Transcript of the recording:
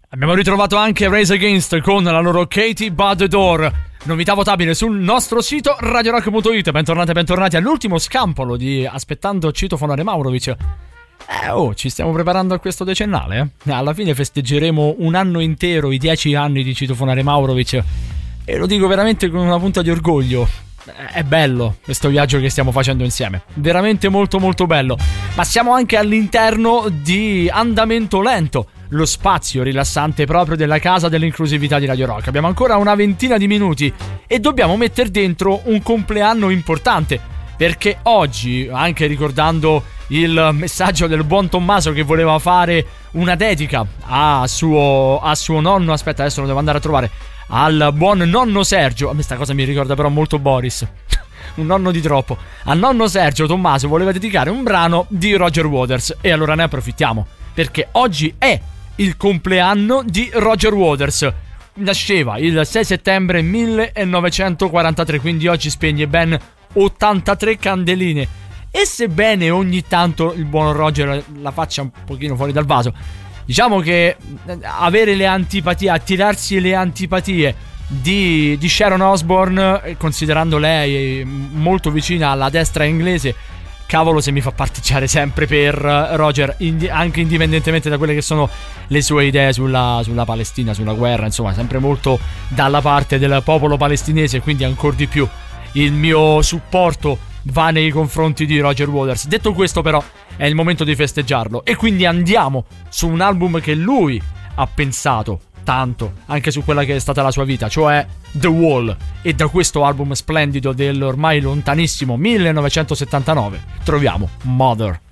Abbiamo ritrovato anche Rise Against con la loro Katie By The Door, novità votabile sul nostro sito radiorock.it. Bentornati all'ultimo scampolo di Aspettando Citofonare Maurovic. Ci stiamo preparando a questo decennale, Alla fine festeggeremo un anno intero, i 10 anni di Citofonare Maurovic, e lo dico veramente con una punta di orgoglio. È bello questo viaggio che stiamo facendo insieme, veramente molto molto bello. Ma siamo anche all'interno di Andamento Lento, lo spazio rilassante proprio della casa dell'inclusività di Radio Rock. Abbiamo ancora una ventina di minuti e dobbiamo mettere dentro un compleanno importante, perché oggi, anche ricordando il messaggio del buon Tommaso che voleva fare una dedica a suo nonno, aspetta adesso lo devo andare a trovare, al buon nonno Sergio. A me sta cosa mi ricorda però molto Boris un nonno di troppo. Al nonno Sergio Tommaso voleva dedicare un brano di Roger Waters, e allora ne approfittiamo perché oggi è il compleanno di Roger Waters. Nasceva il 6 settembre 1943, quindi oggi spegne ben 83 candeline. E sebbene ogni tanto il buon Roger la faccia un pochino fuori dal vaso, diciamo che avere le antipatie, attirarsi le antipatie di Sharon Osbourne, considerando lei molto vicina alla destra inglese, cavolo se mi fa particchiare sempre per Roger, anche indipendentemente da quelle che sono le sue idee sulla Palestina, sulla guerra, insomma sempre molto dalla parte del popolo palestinese, quindi ancora di più il mio supporto va nei confronti di Roger Waters. Detto questo però è il momento di festeggiarlo, e quindi andiamo su un album che lui ha pensato tanto anche su quella che è stata la sua vita, cioè The Wall, e da questo album splendido dell'ormai lontanissimo 1979 troviamo Mother.